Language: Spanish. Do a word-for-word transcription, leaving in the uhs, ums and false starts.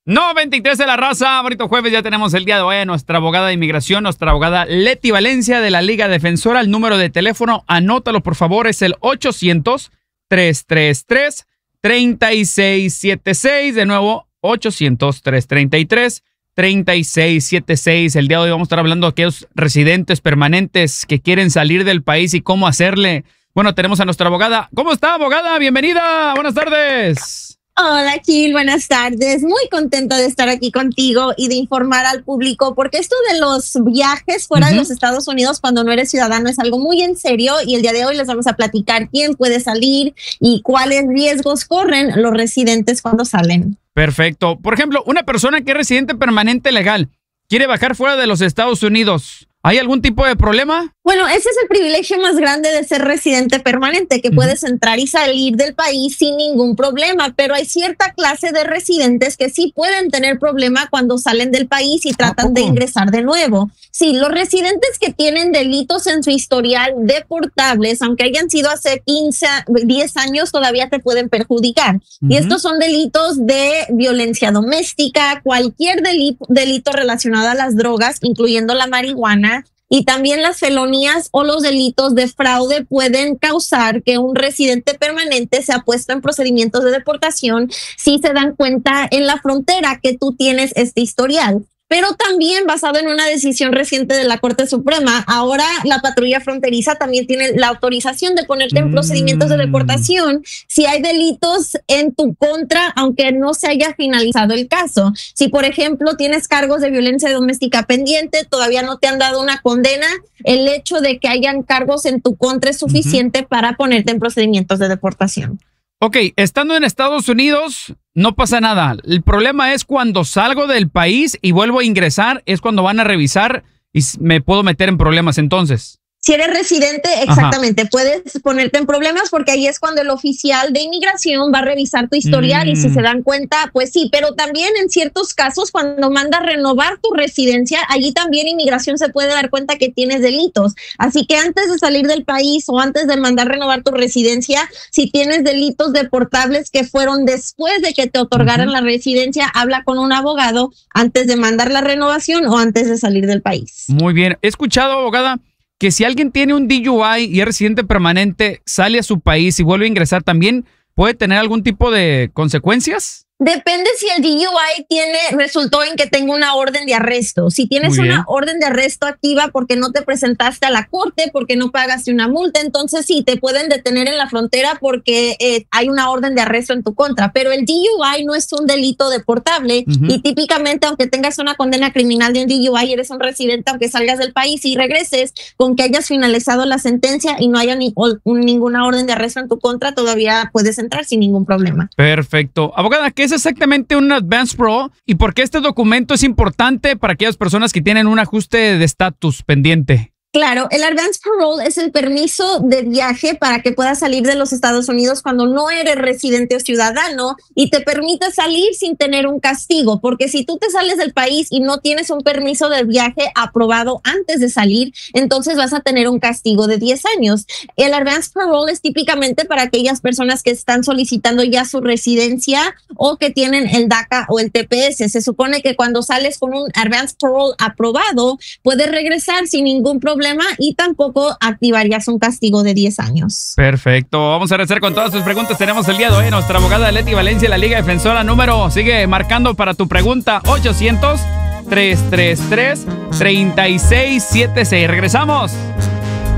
noventa y tres de la raza, bonito jueves, ya tenemos el día de hoy a nuestra abogada de inmigración, nuestra abogada Leti Valencia de la Liga Defensora. El número de teléfono, anótalo por favor, es el ochocientos, trescientos treinta y tres, treinta y seis setenta y seis. De nuevo, ochocientos, trescientos treinta y tres, treinta y seis setenta y seis. El día de hoy vamos a estar hablando de aquellos residentes permanentes que quieren salir del país y cómo hacerle. Bueno, tenemos a nuestra abogada. ¿Cómo está, abogada? Bienvenida. Buenas tardes. Hola, Gil, buenas tardes. Muy contenta de estar aquí contigo y de informar al público, porque esto de los viajes fuera uh-huh. de los Estados Unidos cuando no eres ciudadano es algo muy en serio, y el día de hoy les vamos a platicar quién puede salir y cuáles riesgos corren los residentes cuando salen. Perfecto. Por ejemplo, una persona que es residente permanente legal quiere viajar fuera de los Estados Unidos. ¿Hay algún tipo de problema? Bueno, ese es el privilegio más grande de ser residente permanente, que uh-huh. puedes entrar y salir del país sin ningún problema, pero hay cierta clase de residentes que sí pueden tener problema cuando salen del país y tratan de ingresar de nuevo. Sí, los residentes que tienen delitos en su historial deportables, aunque hayan sido hace quince, diez años, todavía te pueden perjudicar. Uh-huh. Y estos son delitos de violencia doméstica, cualquier delito, delito relacionado a las drogas, incluyendo la marihuana. Y también las felonías o los delitos de fraude pueden causar que un residente permanente sea puesto en procedimientos de deportación si se dan cuenta en la frontera que tú tienes este historial. Pero también, basado en una decisión reciente de la Corte Suprema, ahora la patrulla fronteriza también tiene la autorización de ponerte en procedimientos de deportación si hay delitos en tu contra, aunque no se haya finalizado el caso. Si, por ejemplo, tienes cargos de violencia doméstica pendiente, todavía no te han dado una condena, el hecho de que hayan cargos en tu contra es suficiente uh-huh. para ponerte en procedimientos de deportación. Ok, estando en Estados Unidos no pasa nada. El problema es cuando salgo del país y vuelvo a ingresar, es cuando van a revisar y me puedo meter en problemas entonces. Si eres residente, exactamente, Ajá. puedes ponerte en problemas porque ahí es cuando el oficial de inmigración va a revisar tu historial mm. y si se dan cuenta, pues sí, pero también en ciertos casos cuando manda renovar tu residencia, allí también inmigración se puede dar cuenta que tienes delitos. Así que antes de salir del país o antes de mandar renovar tu residencia, si tienes delitos deportables que fueron después de que te otorgaran uh-huh. la residencia, habla con un abogado antes de mandar la renovación o antes de salir del país. Muy bien. He escuchado, abogada, que si alguien tiene un D U I y es residente permanente, sale a su país y vuelve a ingresar, ¿también puede tener algún tipo de consecuencias? Depende si el D U I tiene, resultó en que tenga una orden de arresto. Si tienes una orden de arresto activa porque no te presentaste a la corte, porque no pagaste una multa, entonces sí, te pueden detener en la frontera porque eh, hay una orden de arresto en tu contra. Pero el D U I no es un delito deportable uh-huh. y típicamente, aunque tengas una condena criminal de un D U I, eres un residente aunque salgas del país y regreses, con que hayas finalizado la sentencia y no haya ni, o, ninguna orden de arresto en tu contra, todavía puedes entrar sin ningún problema. Perfecto. Abogada, ¿qué es exactamente un Advance Parole y por qué este documento es importante para aquellas personas que tienen un ajuste de estatus pendiente? Claro, el Advance Parole es el permiso de viaje para que puedas salir de los Estados Unidos cuando no eres residente o ciudadano y te permite salir sin tener un castigo, porque si tú te sales del país y no tienes un permiso de viaje aprobado antes de salir, entonces vas a tener un castigo de diez años. El Advance Parole es típicamente para aquellas personas que están solicitando ya su residencia o que tienen el DACA o el T P S. Se supone que cuando sales con un Advance Parole aprobado, puedes regresar sin ningún problema y tampoco activarías un castigo de diez años. Perfecto. Vamos a regresar con todas tus preguntas. Tenemos el día de hoy nuestra abogada Leti Valencia, la Liga Defensora. Número, sigue marcando para tu pregunta, ochocientos, trescientos treinta y tres, treinta y seis setenta y seis. Regresamos.